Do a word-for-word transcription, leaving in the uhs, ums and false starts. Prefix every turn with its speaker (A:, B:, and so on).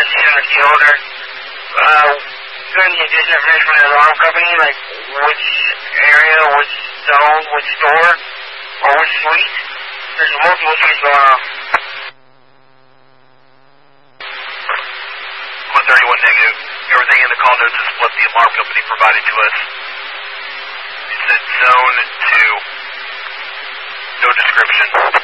A: question on the key holder. Uh, doing the addition information from the alarm company, like which area, which zone, which store, or which suite? There's multiple suites going on.
B: one thirty-one negative. Everything in the call notes is what the alarm company provided to us. It said zone two. No description.